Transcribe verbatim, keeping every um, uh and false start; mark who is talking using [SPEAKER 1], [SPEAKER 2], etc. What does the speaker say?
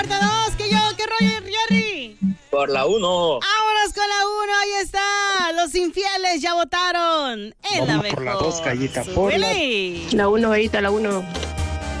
[SPEAKER 1] dos, que yo, qué rollo, Jerry.
[SPEAKER 2] Por la uno.
[SPEAKER 1] Vámonos con la uno, ahí está. Los infieles ya votaron. En
[SPEAKER 3] Vamos
[SPEAKER 1] la mejor.
[SPEAKER 3] por la dos, Gallita, por la...
[SPEAKER 4] La uno, Gallita, la uno.